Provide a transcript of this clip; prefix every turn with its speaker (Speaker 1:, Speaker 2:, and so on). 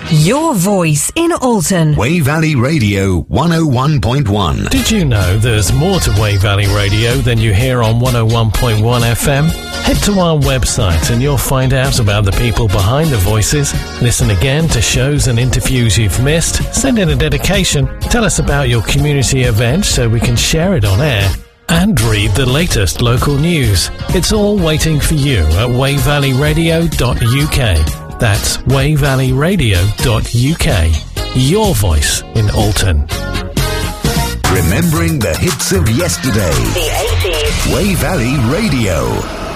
Speaker 1: Your voice in Alton.
Speaker 2: Wey Valley Radio 101.1.
Speaker 3: Did you know there's more to Wey Valley Radio than you hear on 101.1 FM? Head to our website and you'll find out about the people behind the voices. Listen again to shows and interviews you've missed. Send in a dedication. Tell us about your community event so we can share it on air. And read the latest local news. It's all waiting for you at wayvalleyradio.uk. That's wayvalleyradio.uk. Your voice in Alton.
Speaker 2: Remembering the hits of yesterday.
Speaker 1: The 80s.
Speaker 2: Wey Valley Radio.